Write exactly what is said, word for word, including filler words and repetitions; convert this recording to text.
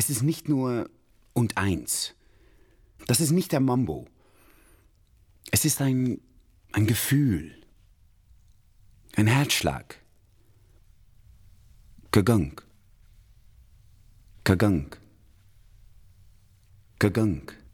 Es ist nicht nur und eins. Das ist nicht der Mambo. Es ist ein, ein Gefühl, ein Herzschlag. Kagank, Kagank, Kagank.